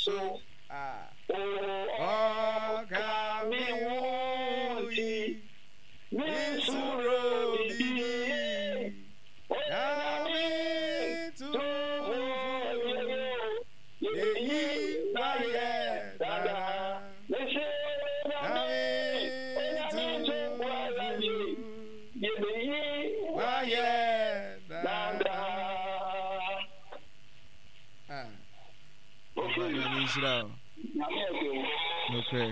so oh kami wuti misuro bibi kami tu yeyi baye dada kami tu yeyi baye dada. Okay.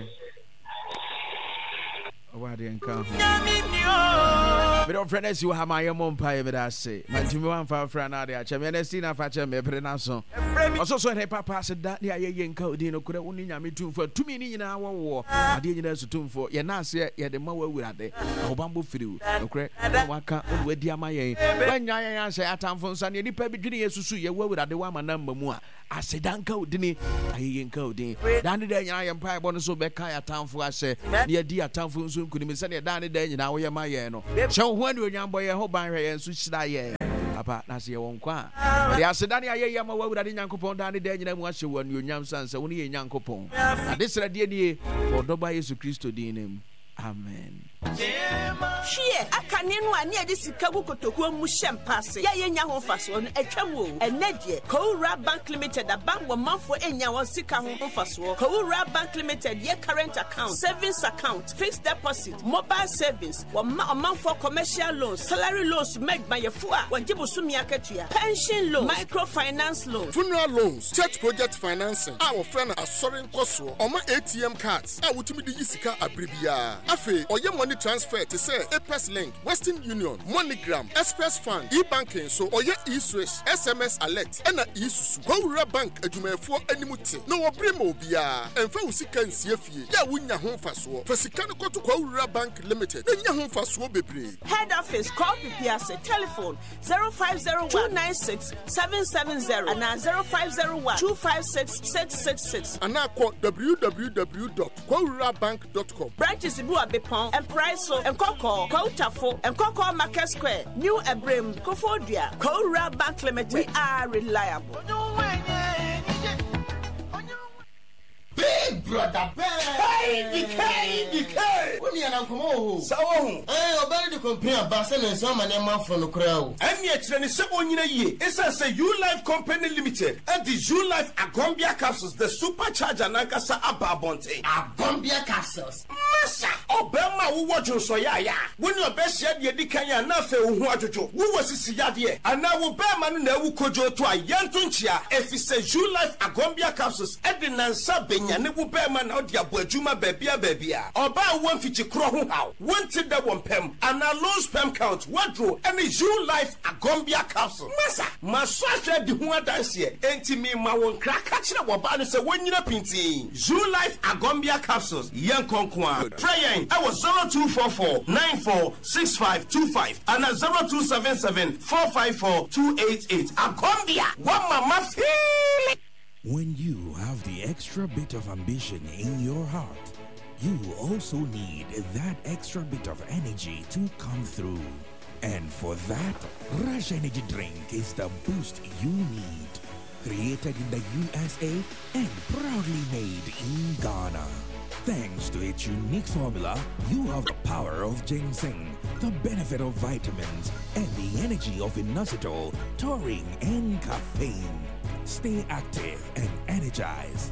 What do you come? But don't friends, you have my own pie, but I say, my two one for friend out there. Champion Facher, me prenaso. Also, so her papa said that the young Codino could only me too for 2 minutes in our war. I didn't know to for your Nancy, yet the more we are there. Oh, bamboo fiddle. Okay, I can't wait, dear my when I say at time for Sunday, the Pebby Junior Susu, you were with the woman number more. I said, Danko, didn't I ain't coding. Danny Day, I am pie bonus so back at town for us, near dear town for soon could be sent a Danny Day in our Mayano. So when you're young boy, I hope I and switch that year. About Nancy won't qua. But I said, Danny, I am away with a young coupon Danny Day, and watch you when your young sons only a young coupon. This is a dear for Doba is Christo Dinam. Amen. Shie akanenu ani ade sika bukotokuo mu hyempase ya yenya ho faso no atwam enedie Kowura Bank Limited a bank wo manfo enya won sika ho faso Kowura Bank Limited ye current account, savings account, fixed deposit, mobile savings, wo manfo commercial loans, salary loans made by yefu a wanjibu sumi akatua, pension loans, microfinance loans, funeral loans, church project financing, our friend asorin koso, oma ATM cards, a wutumi di sika abribia. Afe oye money transfer to say Apes Link, Western Union, MoneyGram, Express Fund, e-banking so oye e-switch, SMS alert, and e-susu. Kowura Bank adwumafo animuti. No obrimo bia. Emfa usika nsiefi. Ya wunya ho faso. Fasikano koto Kowura Bank Limited. Nya ho faso bebre. Head office call PPS telephone 0501-296-770 and 0501-256-666 and now call www.kowurabank.com. Branches Ibu Abepon and Price so and Koko, Kotafo and Koko Market Square, New Ebrim, Kofodia, Kowura Bank Limited. We are reliable. Big brother, hey, DK. When you are come so obey the company Basen and some and man from the crowd. And yet, then is 7 years. It's a U Life Company Limited and the U Life Agombia capsules, the supercharger Nankasa Ababonte. Agombia capsules. Massa, Obama, who watch you so ya. When your best yet, you decay and nothing who watch you. Who was this yard? And now will bear man who could you to a young tunchia if it's a U Life Agombia capsules, Edina Sabin. And it will bear man out your Bojuma baby. Or buy one feature crow how. Wanted that one pem and a low spam count. What drew and is you life Agombia capsule. Massa, Masasha the one dance here. Enti me my one crack catching up about us when you're painting. You life Agombia capsules. Young Conquan. Praying. I was 0244-946525 and a 0277-454-288. Agombia. One mama feel. When you have the extra bit of ambition in your heart, you also need that extra bit of energy to come through. And for that, Rush Energy Drink is the boost you need. Created in the USA and proudly made in Ghana. Thanks to its unique formula, you have the power of ginseng, the benefit of vitamins, and the energy of inositol, taurine, and caffeine. Stay active and energized.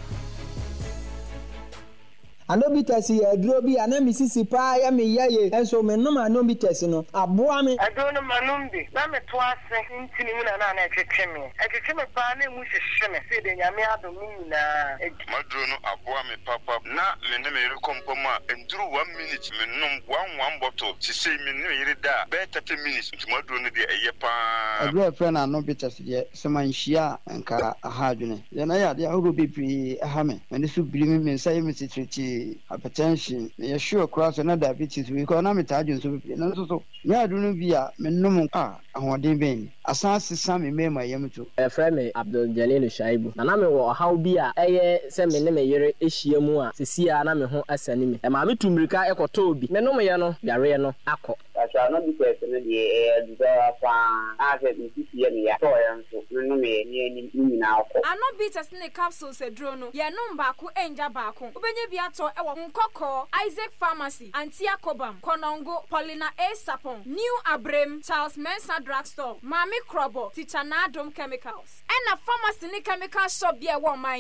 Anobitas here, Drobi, and Mississippi, I am a ye, and so my number anobitas, no, a boy. I don't know my number. I'm a twice in Tinina and I can me. I can come a partner which is shimmy, said in Yamia Domina. Madrono, a boy, papa, not Meneme Compoma, and through 1 minute, men one bottle, to say me near that, better 10 minutes to Madrono de Ayapa. A great friend, I know bitters yet, some Shia and Kara Hardune. Then I had the Ogo a hammer, and this would bring me and say, Mr. Trichy. Hypertension, you sure cross another diabetes. We economic charges. So, yeah, do not be a minimum. I want to be a sense some in my yamato. A friend, Abdul Jalil Shaibu. And I'm a how be a semi year Ishiamua, Cecilia, and I'm a home as enemy. And Mammy to Mrika Eco Toby, Menomayano, Yareno, Ako. That's Pasha, no because the I said, this year, no me now. I no bitters in the capsules, said Drono. Ya no baku, enja baku. Ubenye biato, Nkoko, Isaac Pharmacy, Antia Kobam, Konongo, Paulina A. Sapon, New Abrem, Charles Mensa Drugstore, Mami Krobo, Tichana Dome Chemicals. And a pharmacy in chemical shop, dear woman.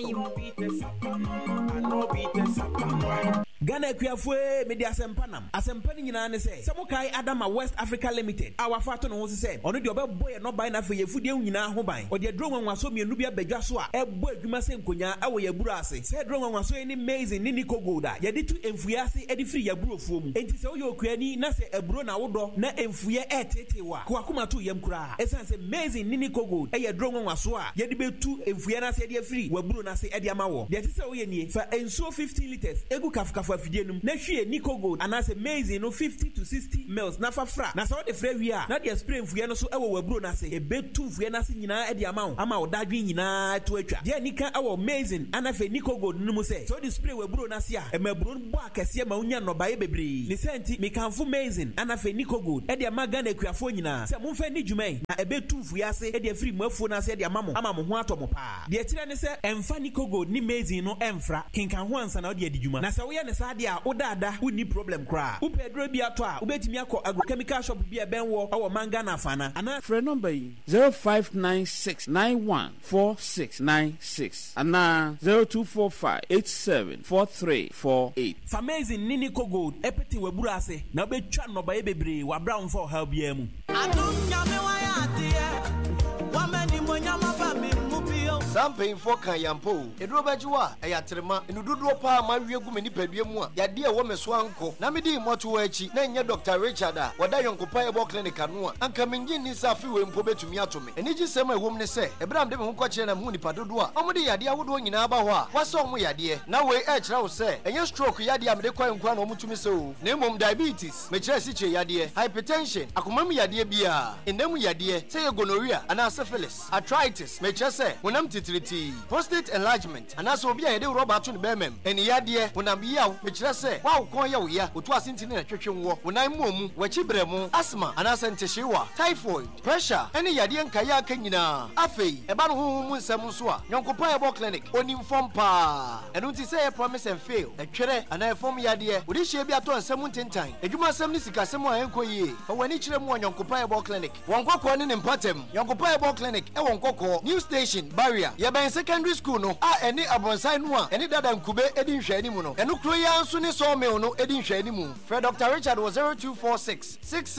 Ghana Kuafue media Sempanam. Asempani nyina ne say. Samukai Adama West Africa Limited. Our fato no se say. Ono de obeboy no buy na fe yefudie nyina ho ban. O de drone wanwaso mienu bia badwa so a ebo adwuma se nkonya awo yaburu ase. Say drone wanwaso ni amazing ni Nico Golda. Ye de tu emfuase e de free yaburu ofuo mu. Enti se oyo okuani na se eburo na wodo na emfuye etetewa. Ko akoma to yam kura. Esan se amazing ni Nico Gold. E ye drone wanwaso a ye de betu emfuye na se de free waburu na se e de amawo. De ti se oye nie fa enso 15 liters egu kafukafu afidenum na hwie Nico Gold anase amazing no 50 to 60 mils na fafra na so de frɛ wi a na de spray mfuye no so ewo waburo na se ebetu mfuye na se nyina e de amawo ama odadwe nyina to atwa de nika awo amazing anafe Nico Gold num se so de spray waburo na se a emaburo bo akese ma unya no bae bebre ne senti mekanfo amazing anafe Nico Gold e de maga na akuafo nyina se momfa ni dwuman na ebetu mfuye ase e de free mafuo na se de amamo ama mo ho atomo pa de tire ne se emfa Nico Gold ni amazing no emfra kenkan ho ansa na de adwuma na se wo ye ne sa de a odada woni problem kra wo pedro bi ato a wobetimi akọ agrochemical shop bi e benwo awo manga na afana ana frɛ number yi 0596914696 ana 0245874348 Famazing Nico Gold epeti waburu ase na obetwa no bae bebre wa brown for help bia mu adunya me wa ya de wa mani monyama ba me mubio Samping for Kayampo, a drobajua, a yatrema, and Dudu Pa, my real gumini pedimua, ya dear woman swanko, Namidi Motuachi, Nanya Dr. Richard, Wadayon Kupaya Clinic Canua, and coming in is a few in Pobe to Miatomi. And it is some woman say, a brand of Munquachin and Muni Padua, Omadi Yadia would win in Abawa, what's on we idea? Now we edge now say, and your stroke Yadia Medequan Quano Mutumiso, name diabetes, Mechasiche Yadia, hypertension, Akumami Yadia Bia, and then we Yadia, say gonorrhea, and syphilis, arthritis, Mechase, when I'm prostate enlargement and also be a robot to Bemem and Yadia when I'm Yao, which I say, wow, Koya, which was in a church war when I'm Mum, Wachibremo, asthma, and Asanteshiwa, typhoid, pressure, any Yadian Kayakina, Afe, about whom Samuswa, Yonkopaya Clinic, on inform pa, and don't say a promise and fail, a chere, and I form Yadia, would it be at 17 time, and you must send Nisika Samoa Enkoye, but when each one Yonkopaya Clinic, one cock one in Patem, Yonkopaya Clinic, and one coco, new station, barrier. Yaba in secondary school no any abonsai no a any dada nkube edin hwe animu no eno kro ya nso ne so me no edin hwe animu Fred Dr. Richard was 0246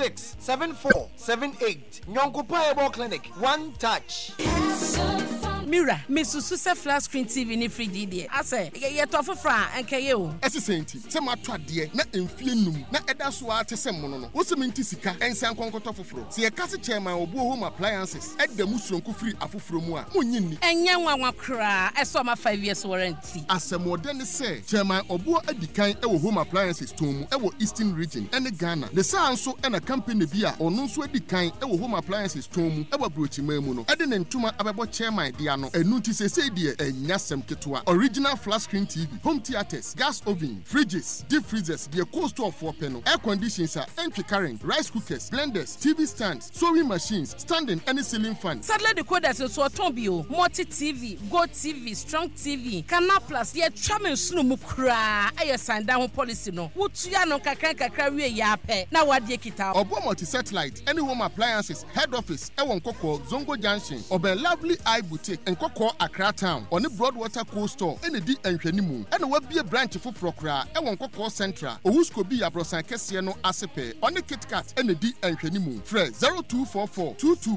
667478 Nyonkopa Ebo Clinic one touch Mira, Misusu se flat screen TV ni free DD. Ase, ye tofu fra enke ye o. Ese senti, se matwa de na emfie num na eda so a te se mono no. Wo se minti sika ensan konkoto foforo. Se ye kase chairman obu home appliances eda musronko free afoforo mu a monyi ni. Enye nwanwa kra, eso ma 5 years warranty. Asemode ne se chairman obu adikan e wo home appliances tomu e wo Eastern region ene Ghana. Le sa anso e na company bi a ono nso adikan e wo home appliances tomu e wo brochima mu no. Ede ne ntuma abebo chairman dia no enuti se die enyasem ketwa original flat screen TV home theaters gas oven fridges deep freezers the cost of 4 panel air conditioners entry current rice cookers blenders TV stands sewing machines standing any ceiling fan sadly the code that so tombio multi TV go TV strong TV Canal Plus ye chamen sunu mu kra aye sanda ho policy no wutua no kakra wie ya pe na wade kita obo multi satellite any home appliances head office e won kokko Zongo Junction oben Lovely Eye Boutique Nkoko Accra Town on the Broadwater Coast Store ene di enhwanimu ene wabie branch foforo kra e won Nkoko Central Owusko bi abrosan kese no asepe on the KitKat ene di enhwanimu frɛ 0244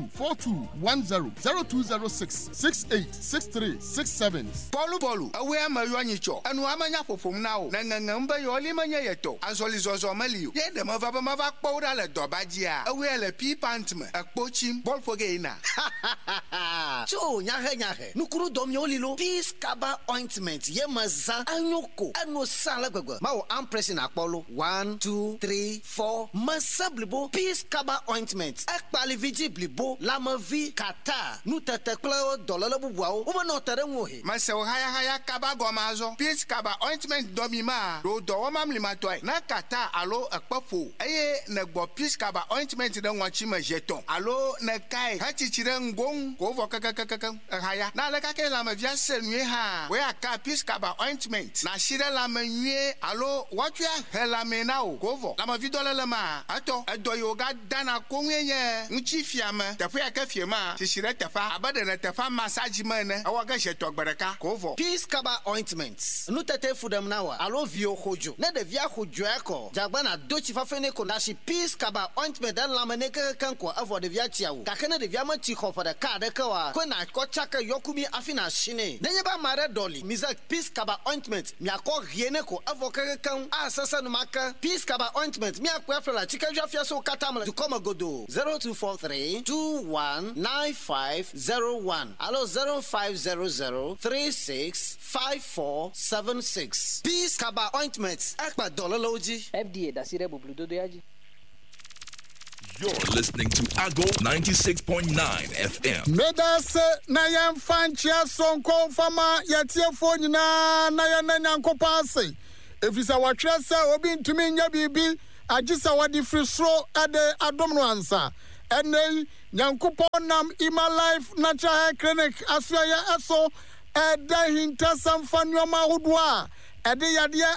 224210 0206 686367 Bolu awe ma yonyicho anu amanya popom na o na ngangamba yoli manya yeto ansoli zozo maliu ye de ma va kpora le dobajia awe le pi pantme akpochim bol fogeina cho nya nya he nukuru dom yo lilo Peace Kaba ointment ye maza anyoko ano sala gbegbe ma wo ampressing akpolo 1 2 3 4 masablibo Peace Kaba ointment akpali vigiblibo lamavi kata nu tetekplo dololo bubuao wo no tere nwohe ma se haya kaba gomazo Peace Kaba ointment domima do do mamli matoi na kata alo akpapo eye na gbo Peace Kaba ointment de nwachi ma jeton alo na kai ha chichire ngong ko vo kaka haya na le kake la ma via senue ha we aka Peace Kaba ointment na shire la ma nue alo watwa hela menao ko vo la ma vidole le ma ato edo yoga dana ko nwenye nchi fiama tafu aka fiama chichire tafa abade na tafa massage mane awaga jeton gbaraka ko vo Peace Kaba ointment nu tete fudam nawa alo vio hojo na de via hojo eko jagbana dochi fafene ko na shi Peace Kaba ointment dan la mane kanko avo de via tiawo kakene de via ma ti khofa de ka de kawa ko na ko chaka yokumi afina shine nenye ba mare doli mizak Peace Kaba ointment mi akọ hiene ko avo kan asasa no maka Peace Kaba ointment mi akọ afla chika jwa fia so katamla du koma godo 0243 219501 alo 0500365476 Peace Kaba ointment akpa dololoji FDA dasire bubludodo yaji. You're listening to Ago 96.9 FM. Medase na yamfanchia sonko fama yatiefo nyina na yananyanko pase. Efisa watrese obi ntumi nya bibi agisa wadi frisro ade adomno ansa. Ene nyankopon nam Ima Life Natural Clinic asya eso eda hinta samfanyo mahudwa. Ede yadia